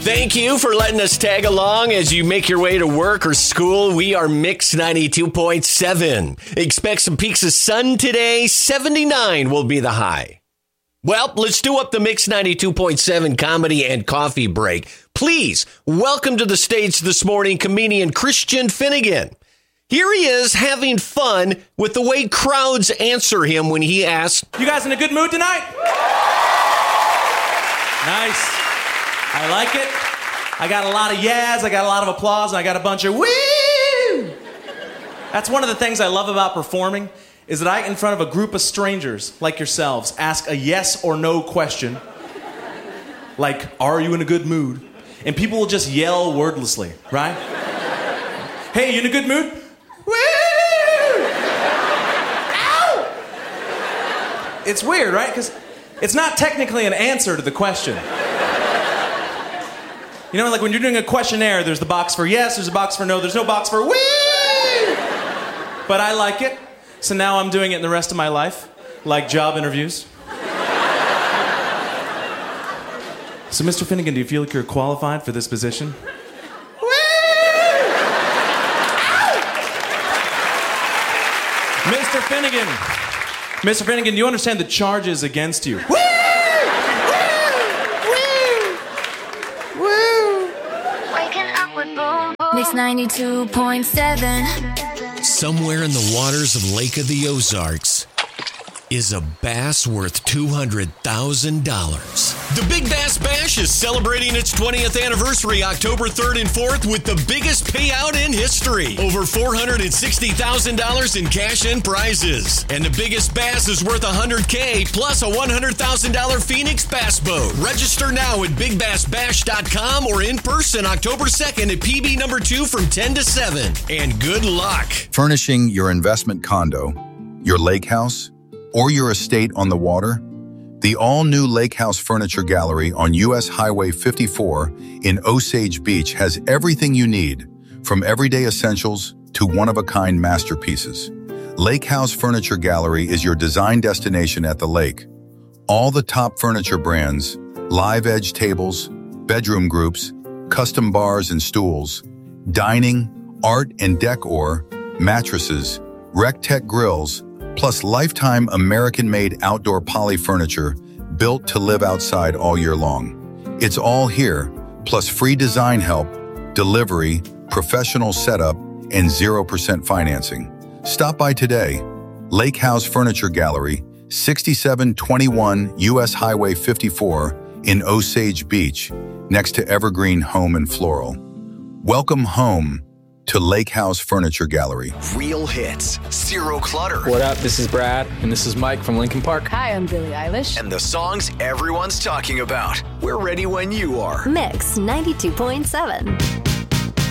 Thank you for letting us tag along as you make your way to work or school. We are Mix 92.7. Expect some peaks of sun today. 79 will be the high. Well, let's do up the Mix 92.7 comedy and coffee break. Please welcome to the stage this morning comedian Christian Finnegan. Here he is having fun with the way crowds answer him when he asks, "You guys in a good mood tonight?" Nice. I like it. I got a lot of yeahs, I got a lot of applause, and I got a bunch of woo! That's one of the things I love about performing, is that I, in front of a group of strangers like yourselves, ask a yes or no question, like, "Are you in a good mood?" And people will just yell wordlessly, right? "Hey, you in a good mood?" Woo! Ow! It's weird, right? Because it's not technically an answer to the question. You know, like when you're doing a questionnaire, there's the box for yes, there's a box for no, there's no box for wee! But I like it, so now I'm doing it in the rest of my life, like job interviews. So, Mr. Finnegan, do you feel like you're qualified for this position? Mr. Finnegan, do you understand the charges against you? Mix 92.7. Somewhere in the waters of Lake of the Ozarks is a bass worth $200,000. The Big Bass Bash is celebrating its 20th anniversary October 3rd and 4th with the biggest payout in history. Over $460,000 in cash and prizes. And the biggest bass is worth $100K plus a $100,000 Phoenix Bass Boat. Register now at BigBassBash.com or in person October 2nd at PB number 2 from 10 to 7. And good luck. Furnishing your investment condo, your lake house, or your estate on the water? The all-new Lake House Furniture Gallery on U.S. Highway 54 in Osage Beach has everything you need, from everyday essentials to one-of-a-kind masterpieces. Lake House Furniture Gallery is your design destination at the lake. All the top furniture brands, live edge tables, bedroom groups, custom bars and stools, dining, art and decor, mattresses, Rec-Tech grills, plus lifetime American-made outdoor poly furniture built to live outside all year long. It's all here, plus free design help, delivery, professional setup, and 0% financing. Stop by today. Lake House Furniture Gallery, 6721 U.S. Highway 54 in Osage Beach, next to Evergreen Home and Floral. Welcome home to Lake House Furniture Gallery. Real hits, zero clutter. What up? This is Brad, and this is Mike from Lincoln Park. Hi, I'm Billie Eilish. And the songs everyone's talking about. We're ready when you are. Mix 92.7.